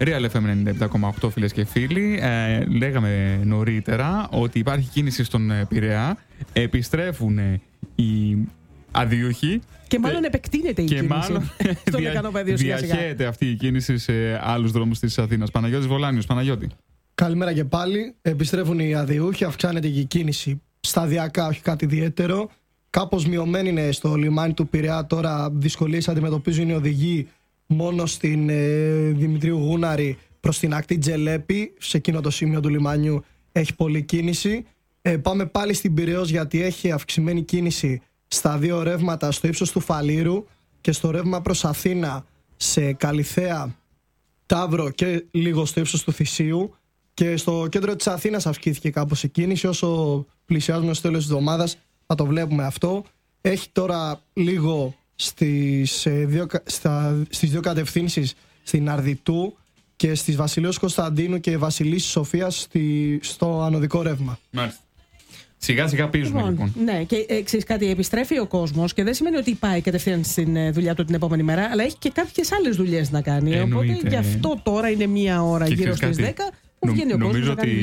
Real FM 97,8 φίλες και φίλοι. Λέγαμε νωρίτερα ότι υπάρχει κίνηση στον Πειραιά. Επιστρέφουν οι αδειούχοι. Και μάλλον επεκτείνεται η κίνηση. Μάλλον στο Λεκανοπέδιο διαχέεται αυτή η κίνηση σε άλλους δρόμους της Αθήνας. Παναγιώτης Βολάνιος. Παναγιώτη. Καλημέρα και πάλι. Επιστρέφουν οι αδειούχοι, αυξάνεται και η κίνηση σταδιακά, όχι κάτι ιδιαίτερο. Κάπως μειωμένη είναι στο λιμάνι του Πειραιά. Τώρα δυσκολίες αντιμετωπίζουν οι οδηγοί μόνο στην Δημητρίου Γούναρη προς την ακτή Τζελέπη. Σε εκείνο το σημείο του λιμάνιου έχει πολλή κίνηση. Πάμε πάλι στην Πειραιώς, γιατί έχει αυξημένη κίνηση στα δύο ρεύματα στο ύψος του Φαλήρου και στο ρεύμα προς Αθήνα σε Καλιθέα, Ταύρο και λίγο στο ύψος του Θησίου. Και στο κέντρο της Αθήνας αυξήθηκε κάπως η κίνηση. Όσο πλησιάζουμε στο τέλος της εβδομάδας θα το βλέπουμε αυτό. Έχει τώρα λίγο στις δύο κατευθύνσεις, στην Αρδιτού και στις Βασιλείος Κωνσταντίνου και Βασιλίσσης Σοφίας στο ανωδικό ρεύμα. Μάλιστα. Σιγά σιγά πίζουμε λοιπόν. Ναι, και ξέρεις κάτι, επιστρέφει ο κόσμος και δεν σημαίνει ότι πάει κατευθείαν στην δουλειά του την επόμενη μέρα, αλλά έχει και κάποιες άλλες δουλειές να κάνει. Οπότε γι' αυτό τώρα είναι μία ώρα γύρω στις 10 που βγαίνει ο κόσμος να κάνει.